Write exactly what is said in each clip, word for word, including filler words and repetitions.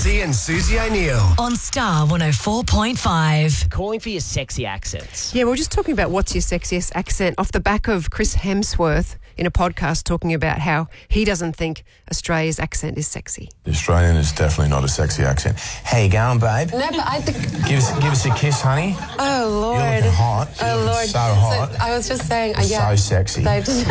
Massey and Susie O'Neill. On Star one oh four point five. Calling for your sexy accents. Yeah, we we're just talking about what's your sexiest accent off the back of Chris Hemsworth in a podcast talking about how he doesn't think Australia's accent is sexy. The Australian is definitely not a sexy accent. How you going, babe? No, but I think... Give us, give us a kiss, honey. Oh, Lord. You're looking hot. You're Oh, looking Lord. so hot. So, I was just saying... Uh, You're yeah, so sexy. I just,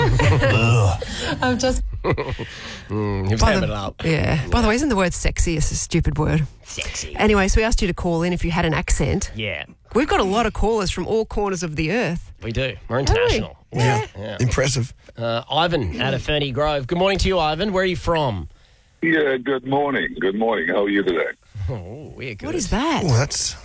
I'm just... Mm, you've By hammed the- it up. Yeah. By the way, isn't the word sexy a stupid word? Sexy. Anyway, so we asked you to call in if you had an accent. Yeah, We've got a lot of callers from all corners of the earth. we do. We're international. Yeah. Yeah. Impressive. Uh, Ivan out of Ferny Grove. Good morning to you, Ivan. Where are you from? Yeah, good morning. Good morning. How are you today? Oh, we're good. What is that? Oh, that's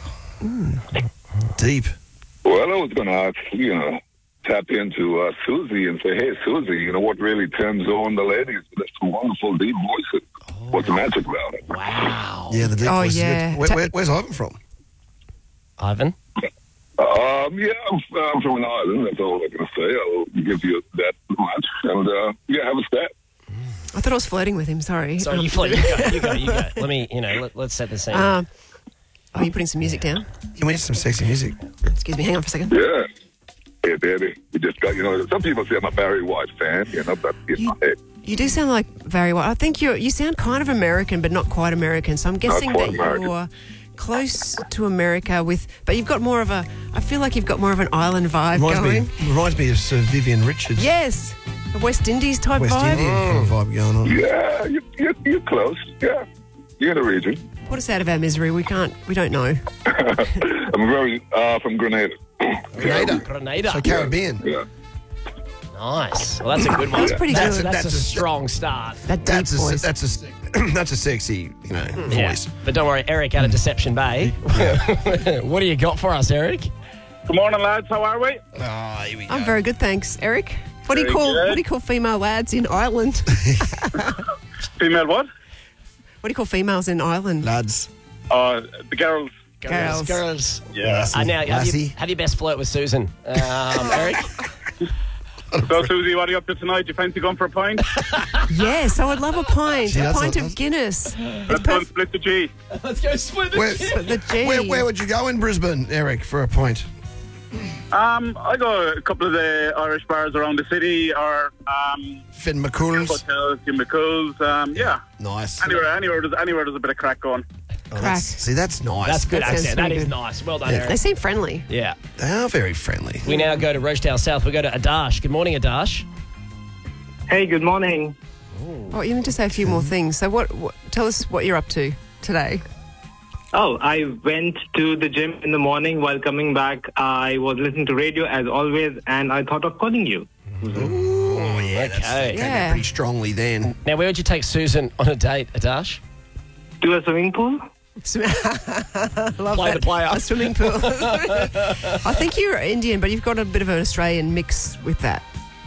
deep. Well, I was going to, you know, tap into uh, Susie and say, hey, Susie, you know what really turns on the ladies? That's the wonderful deep voices. What's the magic about it? Wow. Yeah, the deep Oh, voice is yeah. good. Where, Ta- where, where's Ivan from? Ivan? Um, yeah, I'm, I'm from an island. That's all I can say. I'll give you that much. And, uh, yeah, have a stat. I thought I was flirting with him, sorry. Sorry, Um, you float. You go, you go, you go. Let me, you know, let, let's set the scene. Um, oh, you putting some music down? You need some sexy music. Excuse me, hang on for a second. Yeah. Hey, baby. You just got, you know, some people say I'm a Barry White fan, you know, but, you know, hey, You do sound like very well. I think you you sound kind of American, but not quite American. So I'm guessing quite that American. you're close to America with, but you've got more of a. I feel like you've got more of an island vibe Reminds going. me, reminds me of Sir Vivian Richards. Yes, a West Indies type West vibe. Indian kind of vibe going on. yeah, you, you, you're close. Yeah. You're in the region. Put us out of our misery. We can't. We don't know. I'm very, uh, from Grenada. Grenada. Grenada. So Caribbean. Yeah. Nice. Well, that's a good one. That's pretty That's good. a- That's, that's a, a- strong start. that deep That's a, voice. that's a that's a sexy, you know, Yeah. voice. But don't worry, Eric out of Deception Bay. What do you got for us, Eric? Good morning, lads. How are we? Ah, here we go. I'm very good, thanks, Eric. What do you Very call good. What do you call female lads in Ireland? Female what? What do you call females in Ireland? Lads. Uh, the girls. Girls. Girls. Yeah. Uh, now, have Lassie. you, have your best flirt with Susan. Um, Eric? So, Susie, what are you up to tonight? Do you fancy going for a pint? Yes, I would love a pint. She a does pint love of us. Guinness. Let's It's go and perfect. split the G. Let's go split Where, The G. where, where would you go in Brisbane, Eric, for a point? Um, I go a couple of the Irish bars around the city, or um, Finn McCool's. hotels, Jim McCool's. Um, yeah, Nice. anywhere, anywhere, there's, anywhere there's a bit of crack going. Oh, that's- see, that's nice. That's good That sounds accent. That pretty is good. nice. Well done, Yeah. They Eric. seem friendly. Yeah. They are very friendly. We now go to Rochdale South. We go to Adash. Good morning, Adash. Hey, good morning. Oh, you need to say a few more things. So, what, what? Tell us what you're up to today. Oh, I went to the gym in the morning. While coming back, I was listening to radio as always, and I thought of calling you. Oh, yeah. That's, Okay. came Yeah. out pretty strongly then. Now, where would you take Susan on a date, Adash? To a swimming pool? Love Play that. the player. A swimming pool. I think you're Indian, but you've got a bit of an Australian mix with that.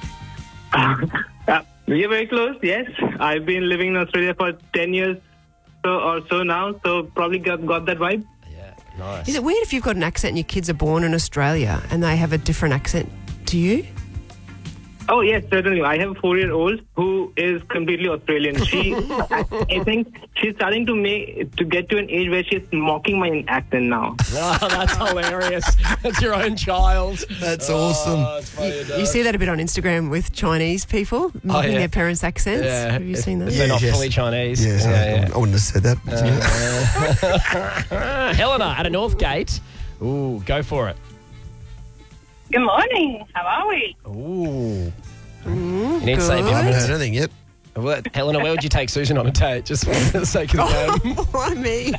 Uh, you're very close, yes. I've been living in Australia for ten years so, or so now, so probably got, got that vibe. Yeah, nice. Is it weird if you've got an accent and your kids are born in Australia and they have a different accent to you? Oh, yes, certainly. I have a four-year-old who is completely Australian. She, I, I think she's starting to make, to get to an age where she's mocking my accent now. Oh, that's hilarious. That's your own child. That's Oh, awesome. it's funny, You Adash. see that a bit on Instagram with Chinese people mocking yeah. their parents' accents. Yeah. Have you seen that? If they're not Yes. fully Chinese. Yes, I, Yeah, I wouldn't have said that. yeah. Helena out of Northgate. Ooh, go for it. Good morning. How are we? Ooh. You need to say if good. you I haven't haven't. heard anything yet. Well, Helena, where would you take Susan on a date? Just for the sake of the game. Why me?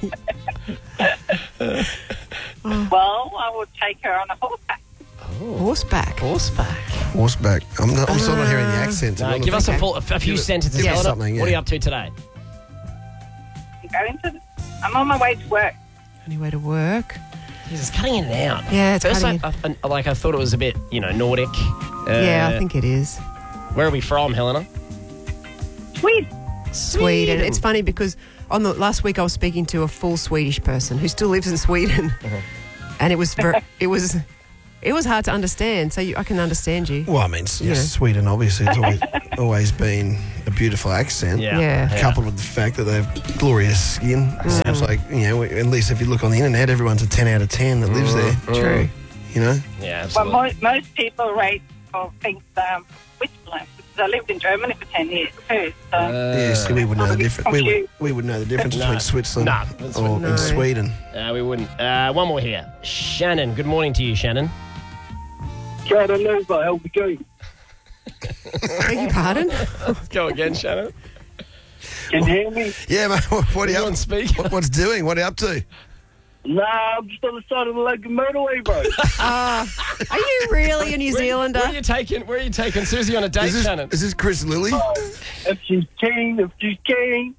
Well, I will take her on a horseback. Horseback. Horseback. Horseback. I'm, not, I'm still not hearing the accent. No, I'm give us a, Okay. full, a few Give it- sentences. give us Helena. something, What are yeah. you up to today? I'm going to. I'm on my way to work. Any way to work? Jesus, it's cutting in and out. Yeah, it's First, cutting I, I, I- like I thought it was a bit, you know, Nordic. Uh, Yeah, I think it is. Where are we from, Helena? Sweet. Sweden. It's funny because on the last week I was speaking to a full Swedish person who still lives in Sweden, and it was ver- it was it was hard to understand. So you, I can understand you. Well, I mean, s- Yeah. Sweden, obviously, it's always, always been a beautiful accent. Yeah. Yeah. Coupled with the fact that they have glorious skin. Sounds like, you know, at least if you look on the internet, everyone's a ten out of ten that lives there. True. You know? Yeah, Well, absolutely. mo- most people rate or think um, Switzerland. Because I lived in Germany for ten years too. So yeah, so we would know the difference. We would, confused. we would know the difference No. between Switzerland No, that's or No. in Sweden. Uh, we wouldn't. Uh, one more here. Shannon, good morning to you, Shannon. Carolina, how's it going? Beg your pardon? Let's go again, Shannon. Can you hear me? Yeah, mate, what, what are you You up on speaker? what, What's doing? What are you up to? Nah, I'm just on the side of the Logan motorway, bro. Uh, are you really a New Zealander? Where are you taking? Where are you taking Susie on a date, Is this, Shannon? is this Chris Lilly? if she's keen, if she's keen.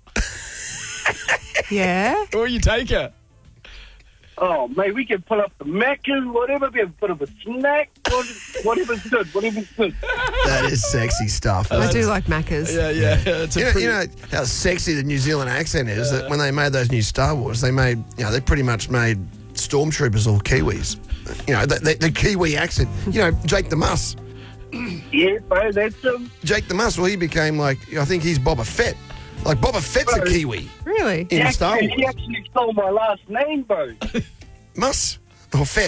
Yeah. Where are you taking her? Oh, mate, we can pull up the Macca's, whatever, we can put up a snack, whatever's good, whatever's good. That is sexy stuff. I do like Macca's. Yeah, yeah. yeah it's a You know, pretty- you know how sexy the New Zealand accent is. That when they made those new Star Wars, they made you know they pretty much made stormtroopers all Kiwis. You know the, the, the Kiwi accent. You know Jake the Muss. Yeah, bro, that's um. Jake the Muss. Well, he became like I think he's Boba Fett. Like Boba Fett's a Kiwi Really? in he Star actually, Wars. he actually stole my last name, bro. Muss or Fett.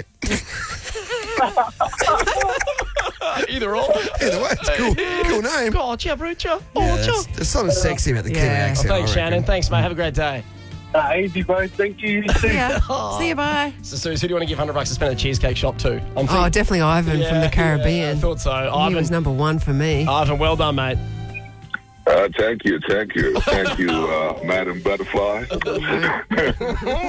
Either or. Either way, it's cool. Cool name. Gotcha, Brucha. Yeah, there's, there's something sexy about the Kiwi Yeah. accent. Thanks, I reckon. Shannon. Thanks, mate. Have a great day. Nah, easy, bro. Thank you. You too. Yeah. See you, bye. So, Suze, who do you want to give one hundred bucks to spend at the Cheesecake Shop to? I'm Oh, definitely Ivan Yeah, from the Caribbean. yeah, I thought so. He Ivan, was number one for me. Ivan, well done, mate. Uh, thank you, thank you, thank you, uh, Madam Butterfly.